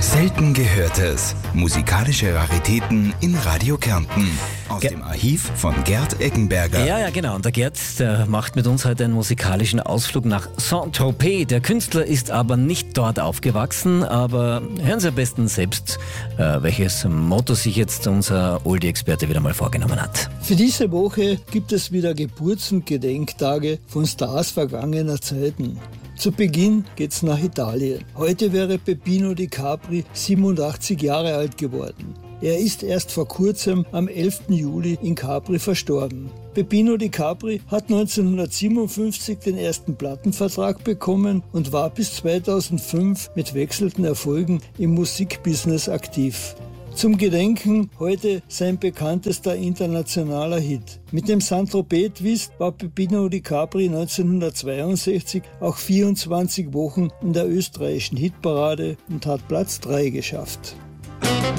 Selten Gehörtes. Musikalische Raritäten in Radio Kärnten. Aus dem Archiv von Gerd Eggenberger. Ja, genau. Und der Gerd, der macht mit uns heute einen musikalischen Ausflug nach Saint-Tropez. Der Künstler ist aber nicht dort aufgewachsen, aber hören Sie am besten selbst, welches Motto sich jetzt unser Oldie-Experte wieder mal vorgenommen hat. Für diese Woche gibt es wieder Geburts- und Gedenktage von Stars vergangener Zeiten. Zu Beginn geht's nach Italien. Heute wäre Peppino Di Capri 87 Jahre alt geworden. Er ist erst vor kurzem am 11. Juli in Capri verstorben. Peppino Di Capri hat 1957 den ersten Plattenvertrag bekommen und war bis 2005 mit wechselnden Erfolgen im Musikbusiness aktiv. Zum Gedenken heute sein bekanntester internationaler Hit. Mit dem Saint-Tropez-Twist war Peppino Di Capri 1962 auch 24 Wochen in der österreichischen Hitparade und hat Platz 3 geschafft.